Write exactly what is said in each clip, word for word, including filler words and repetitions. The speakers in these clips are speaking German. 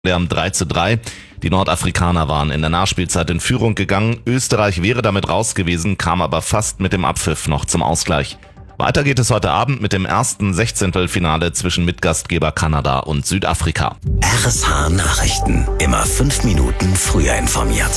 drei zu drei. Die Nordafrikaner waren in der Nachspielzeit in Führung gegangen. Österreich wäre damit raus gewesen, kam aber fast mit dem Abpfiff noch zum Ausgleich. Weiter geht es heute Abend mit dem ersten Sechzehntelfinale zwischen Mitgastgeber Kanada und Südafrika. R S H Nachrichten. Immer fünf Minuten früher informiert.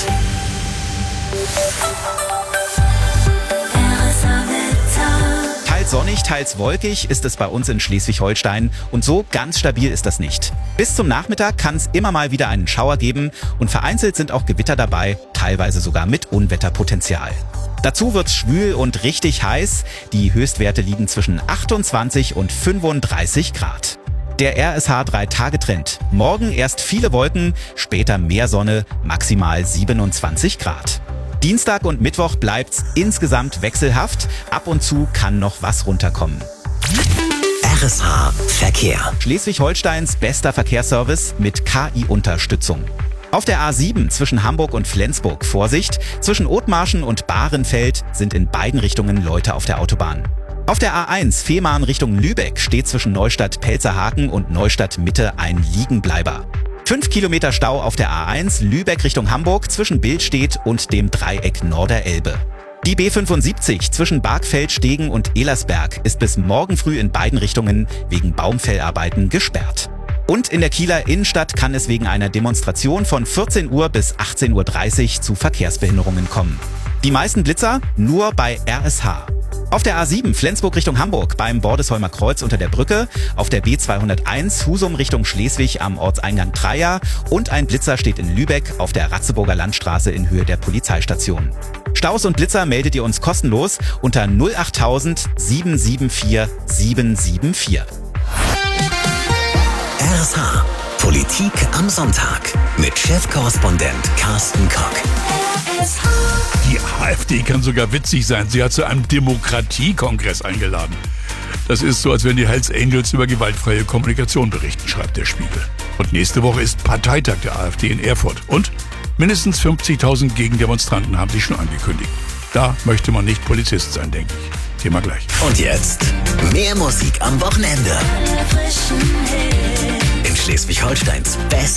Teils sonnig, teils wolkig ist es bei uns in Schleswig-Holstein und so ganz stabil ist das nicht. Bis zum Nachmittag kann es immer mal wieder einen Schauer geben und vereinzelt sind auch Gewitter dabei, teilweise sogar mit Unwetterpotenzial. Dazu wird's schwül und richtig heiß. Die Höchstwerte liegen zwischen achtundzwanzig und fünfunddreißig Grad. Der R S H drei Tage Trend. Morgen erst viele Wolken, später mehr Sonne, maximal siebenundzwanzig Grad. Dienstag und Mittwoch bleibt's insgesamt wechselhaft. Ab und zu kann noch was runterkommen. R S H Verkehr. Schleswig-Holsteins bester Verkehrsservice mit K I-Unterstützung. Auf der A sieben zwischen Hamburg und Flensburg Vorsicht, zwischen Othmarschen und Bahrenfeld sind in beiden Richtungen Leute auf der Autobahn. Auf der A eins Fehmarn Richtung Lübeck steht zwischen Neustadt-Pelzerhaken und Neustadt-Mitte ein Liegenbleiber. Fünf Kilometer Stau auf der A eins Lübeck Richtung Hamburg zwischen Billstedt und dem Dreieck Norderelbe. Die B fünfundsiebzig zwischen Bargfeld-Stegen und Elersberg ist bis morgen früh in beiden Richtungen wegen Baumfellarbeiten gesperrt. Und in der Kieler Innenstadt kann es wegen einer Demonstration von vierzehn Uhr bis achtzehn Uhr dreißig zu Verkehrsbehinderungen kommen. Die meisten Blitzer nur bei R S H. Auf der A sieben Flensburg Richtung Hamburg beim Bordesholmer Kreuz unter der Brücke, auf der B zweihunderteins Husum Richtung Schleswig am Ortseingang Treia und ein Blitzer steht in Lübeck auf der Ratzeburger Landstraße in Höhe der Polizeistation. Staus und Blitzer meldet ihr uns kostenlos unter null achttausend sieben sieben vier sieben sieben vier. R S H Politik am Sonntag mit Chefkorrespondent Carsten Kock. Die AfD kann sogar witzig sein. Sie hat zu einem Demokratiekongress eingeladen. Das ist so, als wenn die Hells Angels über gewaltfreie Kommunikation berichten, schreibt der Spiegel. Und nächste Woche ist Parteitag der AfD in Erfurt. Und mindestens fünfzigtausend Gegendemonstranten haben sich schon angekündigt. Da möchte man nicht Polizist sein, denke ich. Thema gleich. Und jetzt mehr Musik am Wochenende. In Schleswig-Holsteins Best